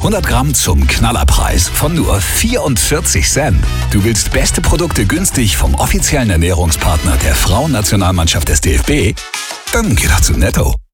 100 Gramm zum Knallerpreis von nur 44 Cent. Du willst beste Produkte günstig vom offiziellen Ernährungspartner der Frauennationalmannschaft des DFB? Dann geh doch zu Netto.